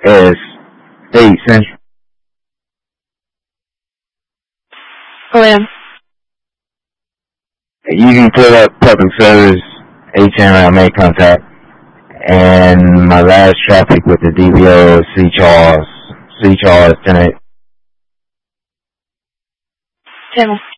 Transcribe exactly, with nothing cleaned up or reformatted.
is eight Central. Hello. You can put up public service, H M I make contact, and my last traffic with the D B O is C. Charles. C. Charles, ten eight. ten